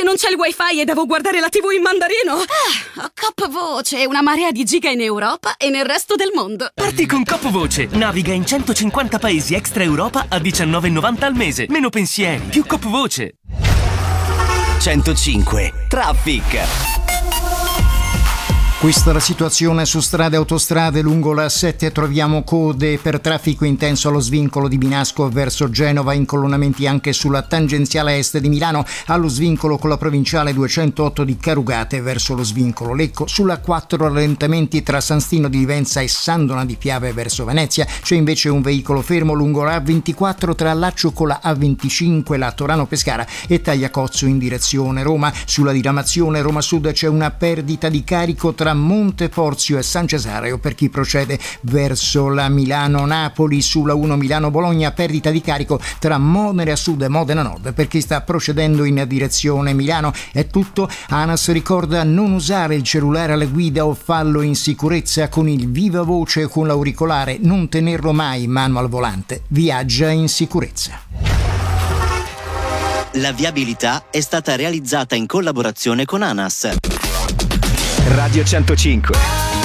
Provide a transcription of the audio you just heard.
se non c'è il wifi e devo guardare la TV in mandarino? Cop Voce, una marea di giga in Europa e nel resto del mondo. Parti con Cop Voce. Naviga in 150 paesi extra Europa a $19,90 al mese. Meno pensieri, più Cop Voce. 105 Traffic. Questa è la situazione su strade e autostrade. Lungo la A7 troviamo code per traffico intenso allo svincolo di Binasco verso Genova, incolonnamenti anche sulla tangenziale est di Milano, allo svincolo con la provinciale 208 di Carugate verso lo svincolo Lecco. Sulla 4 rallentamenti tra San Stino di Livenza e Sandona di Piave verso Venezia. C'è invece un veicolo fermo lungo la A24 tra Laccio con la A25, la Torano Pescara e Tagliacozzo in direzione Roma. Sulla diramazione Roma Sud c'è una perdita di carico tra Monteporzio e San Cesareo per chi procede verso la Milano-Napoli. Sulla 1 Milano-Bologna perdita di carico tra Modena Sud e Modena Nord per chi sta procedendo in direzione Milano. È tutto. ANAS ricorda non usare il cellulare alla guida o fallo in sicurezza con il viva voce o con l'auricolare, non tenerlo mai in mano al volante. Viaggia in sicurezza. La viabilità è stata realizzata in collaborazione con ANAS. Radio 105.